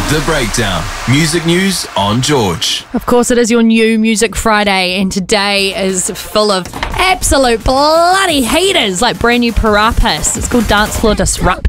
The Breakdown. Music news on George. Of course, it is your new Music Friday, and today is full of absolute bloody heaters like brand new Parappas. It's called Dance Floor Disrupt.